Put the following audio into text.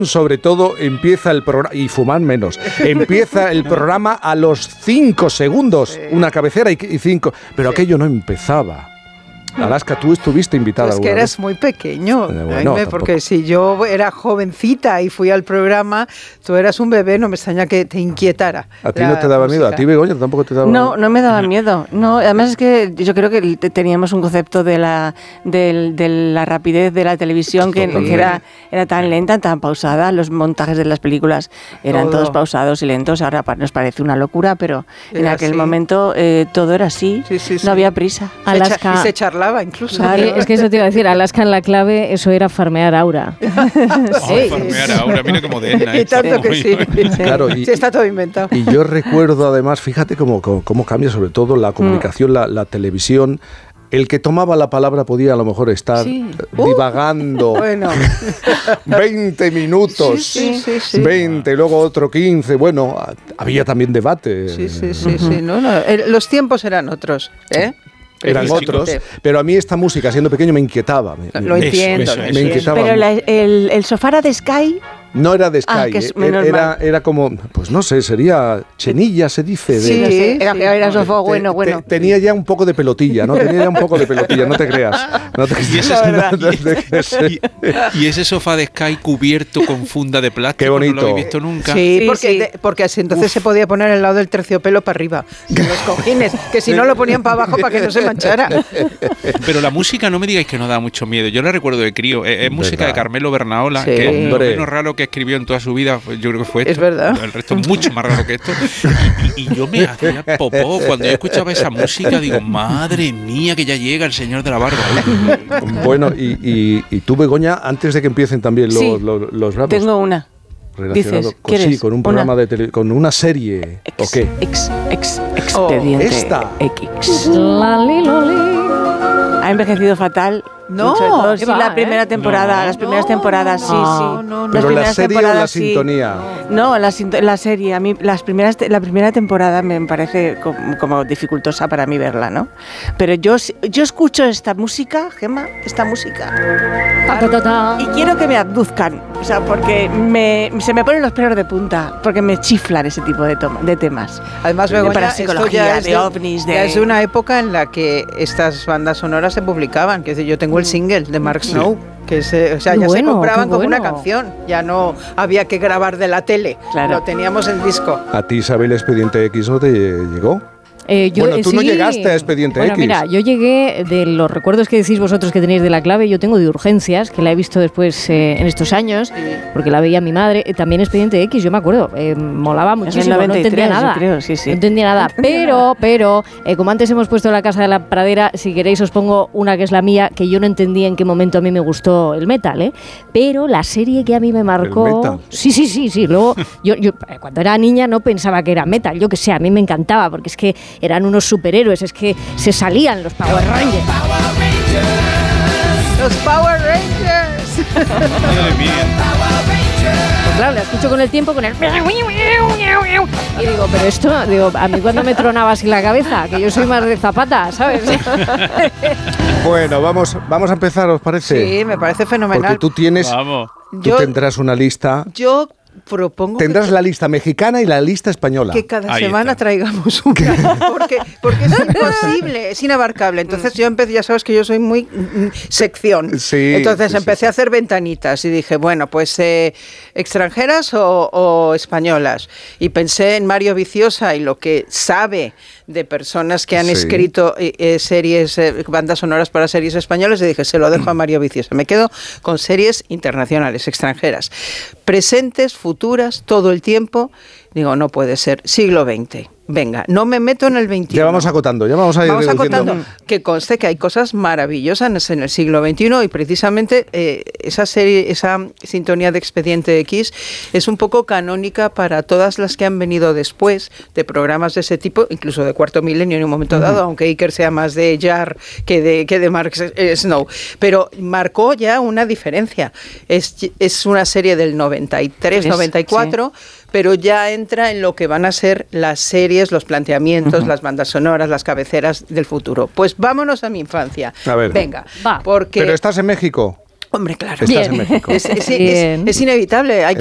Sobre todo empieza el programa, y fumar menos, empieza el programa a los 5 segundos, una cabecera y 5, pero aquello no empezaba. Alaska, tú estuviste invitada. Es que eras muy pequeño, bueno, porque si yo era jovencita y fui al programa, tú eras un bebé, no me extraña que te inquietara. ¿A ti no te daba miedo? ¿A ti, Begoña, tampoco te daba miedo? No me daba miedo. No, además es que yo creo que teníamos un concepto de la rapidez de la televisión que era tan lenta, tan pausada. Los montajes de las películas eran todos pausados y lentos. Ahora nos parece una locura, pero en aquel momento todo era así. No había prisa. Alaska. Y se charlaba incluso. Claro, es que eso te iba a decir, Alaska en la clave, eso era farmear aura. Farmear aura, mira qué moderna. Y tanto que sí. Claro, sí, está todo inventado. Y yo recuerdo además, fíjate cómo cambia sobre todo la comunicación, la televisión. El que tomaba la palabra podía a lo mejor estar divagando 20 minutos, 20, luego otro 15. Bueno, había también debate. Sí. No, los tiempos eran otros, ¿eh? Eran otros, pero a mí esta música, siendo pequeño, me inquietaba. Lo entiendo. Me inquietaba. Pero el sofá era de Sky. No era de Sky, era como, pues no sé, sería chenilla, se dice. Sí, era sofá bueno. Tenía ya un poco de pelotilla, ¿no? No te creas. Y ese sofá de Sky cubierto con funda de plástico, qué bonito. No lo he visto nunca. Sí, porque así entonces se podía poner al lado del terciopelo para arriba, de los cojines, que si no lo ponían para abajo para que no se manchara. Pero la música, no me digáis que no da mucho miedo. Yo la recuerdo de crío. Es música de Carmelo Bernaola, que es lo menos raro que escribió en toda su vida, yo creo que fue esto. Es verdad. El resto es mucho más raro que esto. Y yo me hacía popó cuando yo escuchaba esa música. Digo, madre mía, que ya llega el señor de la barba. Bueno, y tú, Begoña, antes de que empiecen también los bravos. Tengo una. Relacionado con un programa de televisión, con una serie. ¿O qué? Expediente X. Ha envejecido fatal. No, sí, la primera temporada, las primeras temporadas, sí. Pero la serie o la sintonía. No, la serie. A mí la primera temporada me parece como dificultosa para mí verla, ¿no? Pero yo escucho esta música, Gemma, y quiero que me abduzcan, o sea, porque se me ponen los pelos de punta, porque me chiflan ese tipo de temas. Además, Begoña, para psicología, de ovnis, ya es una época en la que estas bandas sonoras se publicaban, que es decir, yo tengo el single de Mark Snow, que se compraban como una canción, ya no había que grabar de la tele, lo teníamos en disco. ¿A ti, Isabel, Expediente X no te llegó? Tú no llegaste a Expediente X. Mira, yo llegué de los recuerdos que decís vosotros que tenéis de la clave, yo tengo de Urgencias, que la he visto después en estos años, porque la veía mi madre, también Expediente X, yo me acuerdo, molaba muchísimo, 93, no entendía nada, creo, sí. No entendía nada, pero como antes hemos puesto La Casa de la Pradera, si queréis os pongo una que es la mía, que yo no entendía en qué momento a mí me gustó el metal, pero la serie que a mí me marcó... Sí, luego yo cuando era niña no pensaba que era metal, yo que sé, a mí me encantaba, porque es que eran unos superhéroes, es que se salían los Power Rangers. ¡Los Power Rangers! Pues claro, la escucho con el tiempo, con el... Y digo, pero esto, a mí cuando me tronaba así la cabeza, que yo soy más de Zapata, ¿sabes? Bueno, vamos a empezar, ¿os parece? Sí, me parece fenomenal. Porque tú tendrás una lista... Yo propongo tendrás la lista mexicana y la lista española. Que cada semana traigamos una, porque es imposible, es inabarcable. Entonces yo empecé, ya sabes que yo soy muy sección. Sí, entonces empecé a hacer ventanitas y dije, bueno, pues extranjeras o españolas. Y pensé en Mario Viciosa y lo que sabe de personas que han escrito series, bandas sonoras para series españolas, y dije, se lo dejo a Mario Viciosa. Me quedo con series internacionales, extranjeras, presentes, futuras, todo el tiempo. Digo, no puede ser, siglo XX. Venga, no me meto en el XXI. Ya vamos acotando, vamos a ir acotando. Que conste que hay cosas maravillosas en el siglo XXI y precisamente esa serie, esa sintonía de Expediente X es un poco canónica para todas las que han venido después de programas de ese tipo, incluso de Cuarto Milenio en un momento dado, aunque Iker sea más de Jar que de Mark Snow. Pero marcó ya una diferencia. Es una serie del 93, 94... pero ya entra en lo que van a ser las series, los planteamientos, las bandas sonoras, las cabeceras del futuro. Pues vámonos a mi infancia. A ver. Venga. Pero estás en México. Hombre, claro. Estás en México. Es inevitable.